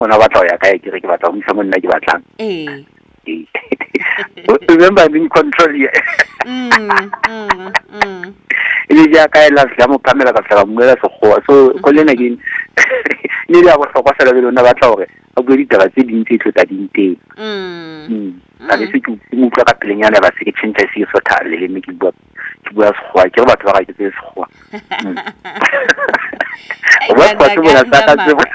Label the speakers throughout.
Speaker 1: Ona batla ho ya kae ke re ke batla ho isa monna ke batlang. Remember I'm in control here. Ile ja kae la ya mo kamela ka fela mmela sekgowa so go lena ke ne ya go hlokwa sela le lona batla hore a bue ditaba tse dintsi tlotla dinteng. Ka se ke mo utlwa ka pelenyana ba se ke tshentse se so thale le me ke bua sekgowa ke batho ba ga ke tse sekgowa. Wa batho ba sa ka se.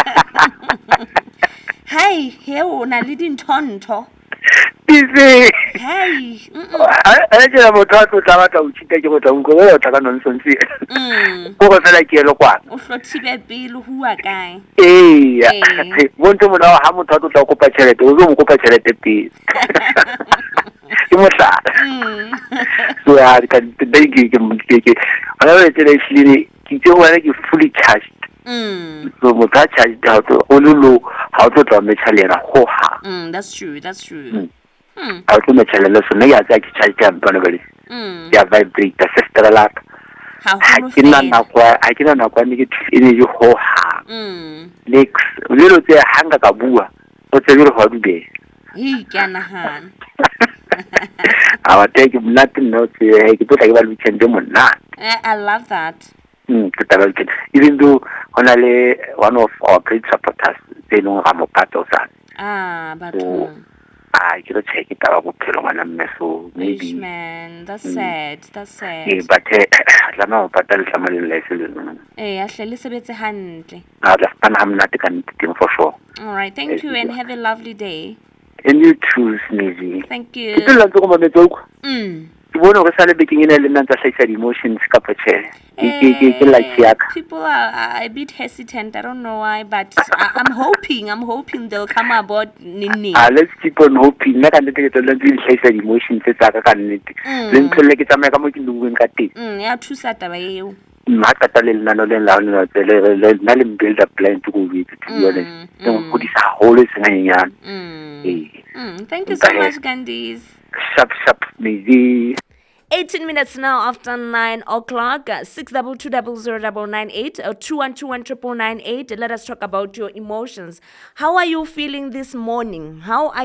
Speaker 2: Hai, he ona le dinthonto.
Speaker 1: Dice.
Speaker 2: Hai.
Speaker 1: A ke la motho a tla batla o tshita ke go tla go o tla ka nonsense. Go go fela ke lo kwa.
Speaker 2: O hlothibe pele hua kae?
Speaker 1: Bonto mona ha motho a tla go kopa tšhelete o zo mo kopa tšhelete pele. Ke motla. So ya ka ke ana le tele shili ke tsona ke fully charged. So motho a charged out o lo how to tla me chalera go ha.
Speaker 2: That's true.
Speaker 1: How to me chalera so ne ya tsa ke charge ka mpana bale. Ya vibrate the sister like. Ha ke na nakwa ne ke ene go ha. Next lelo tse hanga ka bua o tsebe go dube.
Speaker 2: Ke anahana.
Speaker 1: Our take nothing no ke to tla ke ba lutshende monna.
Speaker 2: I love that.
Speaker 1: Even though one of our great supporters, they know I'm a part of that.
Speaker 2: But
Speaker 1: I can't check it out. So maybe.
Speaker 2: Man, that's sad.
Speaker 1: But I know, but I'll somebody less.
Speaker 2: Actually, sebetse hantle.
Speaker 1: I'm not going to for sure.
Speaker 2: All right, thank you, and have a lovely day.
Speaker 1: And you too, Sneezy.
Speaker 2: Thank you.
Speaker 1: One of us are making an element of sexual emotions,
Speaker 2: people are a bit hesitant. I don't know why, but I'm hoping they'll come about.
Speaker 1: Let's keep on hoping. Not under the sexual emotions.
Speaker 2: Yeah, true. Saturday.
Speaker 1: Build a plan to go with it. Put this whole
Speaker 2: thank you so much, Gandhis.
Speaker 1: Sharp, maybe.
Speaker 2: 18 minutes now after 9 o'clock. 622000098 or 21219998. Let us talk about your emotions. How are you feeling this morning?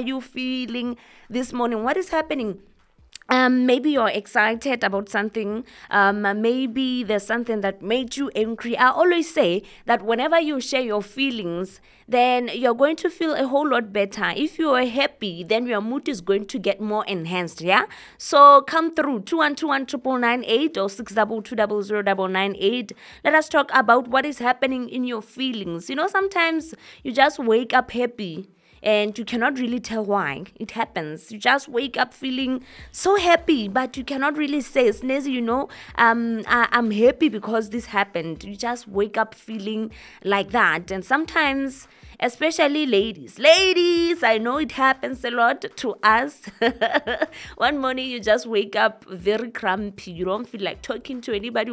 Speaker 2: What is happening? Maybe you're excited about something. Maybe there's something that made you angry. I always say that whenever you share your feelings, then you're going to feel a whole lot better. If you are happy, then your mood is going to get more enhanced, yeah? So come through, 21219998 or 622000098. Let us talk about what is happening in your feelings. You know, sometimes you just wake up happy, and you cannot really tell why it happens. You just wake up feeling so happy, but you cannot really say, Snazzy, I'm happy because this happened. You just wake up feeling like that. And sometimes, especially ladies, I know it happens a lot to us. One morning you just wake up very grumpy. You don't feel like talking to anybody.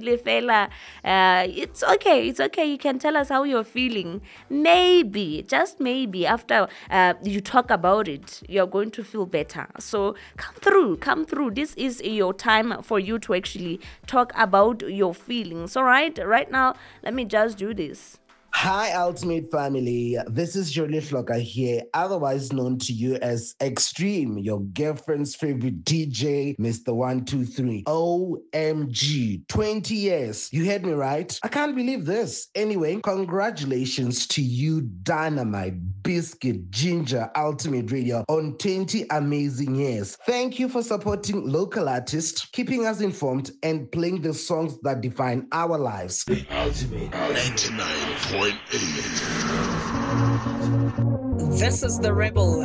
Speaker 2: It's okay. You can tell us how you're feeling. Maybe, just maybe, after you talk about it, you're going to feel better. So come through. This is your time for you to actually talk about your feelings. All right now, let me just do this.
Speaker 3: Hi, Ultimate family. This is Jolie Flocker here, otherwise known to you as Extreme, your girlfriend's favorite DJ, Mr. 123. OMG, 20 years. You heard me right? I can't believe this. Anyway, congratulations to you, Dynamite, Biscuit, Ginger, Ultimate Radio, on 20 amazing years. Thank you for supporting local artists, keeping us informed, and playing the songs that define our lives.
Speaker 4: Ultimate 99.8.
Speaker 5: This is the Rebel